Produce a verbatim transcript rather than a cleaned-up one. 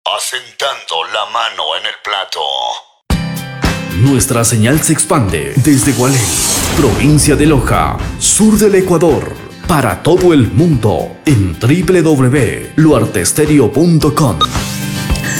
asentando la mano en el plato. Nuestra señal se expande desde Gualey, provincia de Loja, sur del Ecuador, para todo el mundo en doble u doble u doble u punto luartestereo punto com.